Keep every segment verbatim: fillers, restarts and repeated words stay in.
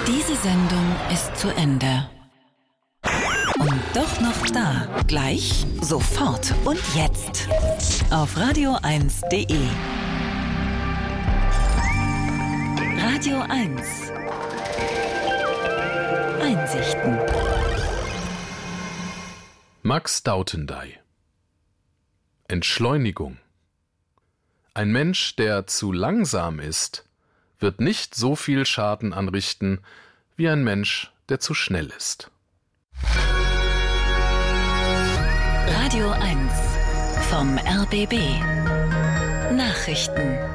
Diese Sendung ist zu Ende. Und doch noch da. Gleich, sofort und jetzt. Auf radio eins punkt de. Radio eins. Einsichten. Max Dautendey. Entschleunigung. Ein Mensch, der zu langsam ist, wird nicht so viel Schaden anrichten wie ein Mensch, der zu schnell ist. Radio eins vom R B B. Nachrichten.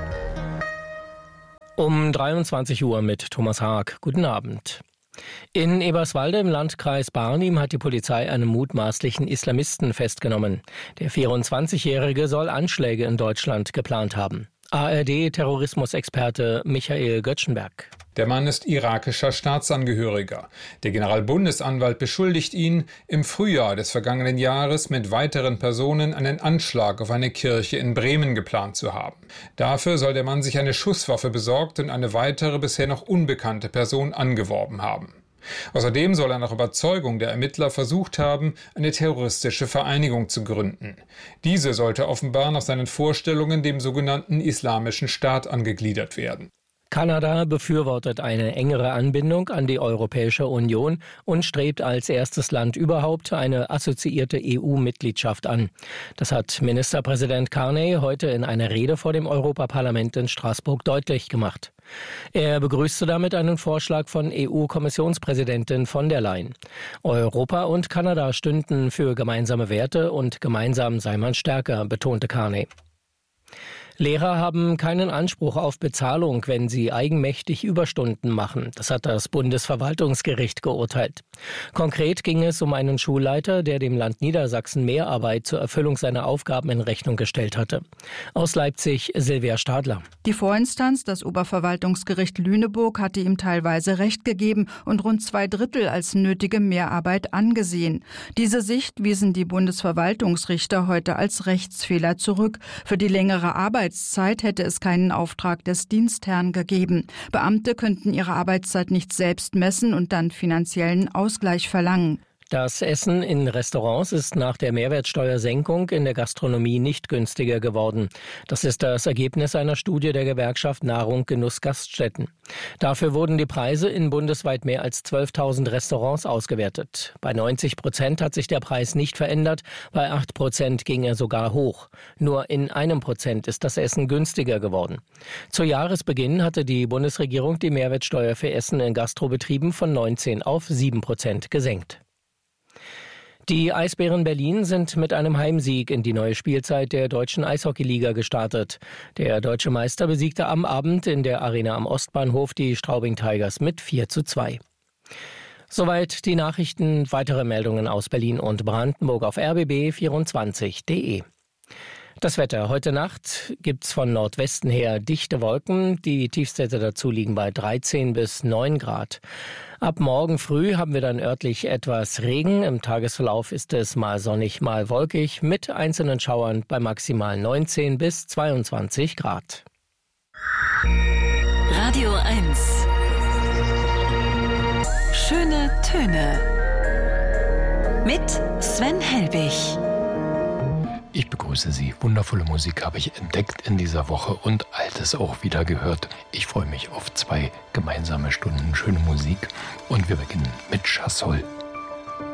Um dreiundzwanzig Uhr mit Thomas Haag. Guten Abend. In Eberswalde im Landkreis Barnim hat die Polizei einen mutmaßlichen Islamisten festgenommen. Der vierundzwanzigjährige soll Anschläge in Deutschland geplant haben. A R D-Terrorismusexperte Michael Göttschenberg. Der Mann ist irakischer Staatsangehöriger. Der Generalbundesanwalt beschuldigt ihn, im Frühjahr des vergangenen Jahres mit weiteren Personen einen Anschlag auf eine Kirche in Bremen geplant zu haben. Dafür soll der Mann sich eine Schusswaffe besorgt und eine weitere bisher noch unbekannte Person angeworben haben. Außerdem soll er nach Überzeugung der Ermittler versucht haben, eine terroristische Vereinigung zu gründen. Diese sollte offenbar nach seinen Vorstellungen dem sogenannten Islamischen Staat angegliedert werden. Kanada befürwortet eine engere Anbindung an die Europäische Union und strebt als erstes Land überhaupt eine assoziierte E U-Mitgliedschaft an. Das hat Ministerpräsident Carney heute in einer Rede vor dem Europaparlament in Straßburg deutlich gemacht. Er begrüßte damit einen Vorschlag von E U-Kommissionspräsidentin von der Leyen. Europa und Kanada stünden für gemeinsame Werte und gemeinsam sei man stärker, betonte Carney. Lehrer haben keinen Anspruch auf Bezahlung, wenn sie eigenmächtig Überstunden machen. Das hat das Bundesverwaltungsgericht geurteilt. Konkret ging es um einen Schulleiter, der dem Land Niedersachsen Mehrarbeit zur Erfüllung seiner Aufgaben in Rechnung gestellt hatte. Aus Leipzig Silvia Stadler. Die Vorinstanz, das Oberverwaltungsgericht Lüneburg, hatte ihm teilweise Recht gegeben und rund zwei Drittel als nötige Mehrarbeit angesehen. Diese Sicht wiesen die Bundesverwaltungsrichter heute als Rechtsfehler zurück. Für die längere Arbeit Zeit hätte es keinen Auftrag des Dienstherrn gegeben. Beamte könnten ihre Arbeitszeit nicht selbst messen und dann finanziellen Ausgleich verlangen. Das Essen in Restaurants ist nach der Mehrwertsteuersenkung in der Gastronomie nicht günstiger geworden. Das ist das Ergebnis einer Studie der Gewerkschaft Nahrung Genuss Gaststätten. Dafür wurden die Preise in bundesweit mehr als zwölftausend Restaurants ausgewertet. Bei neunzig Prozent hat sich der Preis nicht verändert, bei acht Prozent ging er sogar hoch. Nur in einem Prozent ist das Essen günstiger geworden. Zu Jahresbeginn hatte die Bundesregierung die Mehrwertsteuer für Essen in Gastrobetrieben von neunzehn auf sieben Prozent gesenkt. Die Eisbären Berlin sind mit einem Heimsieg in die neue Spielzeit der Deutschen Eishockeyliga gestartet. Der deutsche Meister besiegte am Abend in der Arena am Ostbahnhof die Straubing Tigers mit vier zu zwei. Soweit die Nachrichten. Weitere Meldungen aus Berlin und Brandenburg auf r b b vierundzwanzig punkt de. Das Wetter. Heute Nacht gibt's von Nordwesten her dichte Wolken. Die Tiefstwerte dazu liegen bei dreizehn bis neun Grad. Ab morgen früh haben wir dann örtlich etwas Regen. Im Tagesverlauf ist es mal sonnig, mal wolkig mit einzelnen Schauern bei maximal neunzehn bis zweiundzwanzig Grad. Radio eins. Schöne Töne. Mit Sven Helbig. Ich begrüße Sie. Wundervolle Musik habe ich entdeckt in dieser Woche und Altes auch wieder gehört. Ich freue mich auf zwei gemeinsame Stunden schöne Musik und wir beginnen mit Chassol.